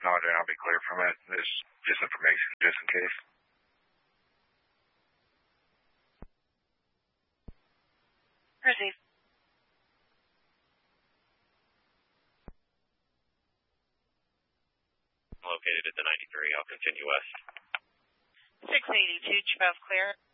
No, then I'll be clear from it. This just information, just in case. Proceed. Located at the 93. I'll continue west. 682, Chavez clear.